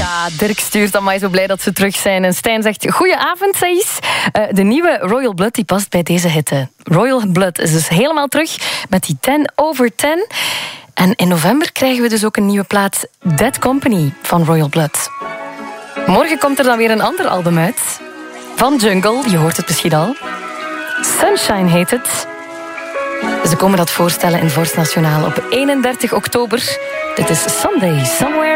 Ja, Dirk stuurt amai, zo blij dat ze terug zijn. En Stijn zegt, goedenavond, Saïs. De nieuwe Royal Blood die past bij deze hitte. Royal Blood is dus helemaal terug met die 10 over 10. En in november krijgen we dus ook een nieuwe plaat, Dead Company van Royal Blood. Morgen komt er dan weer een ander album uit. Van Jungle, je hoort het misschien al. Sunshine heet het. Ze komen dat voorstellen in Vorst Nationaal op 31 oktober. Dit is Sunday Somewhere